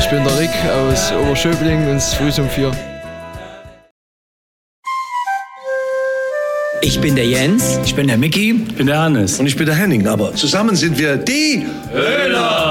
bin der Rick aus Oberschöbling und es ist früh um 4. Ich bin der Jens. Ich bin der Micky. Ich bin der Hannes. Und ich bin der Henning, aber zusammen sind wir die Höhler!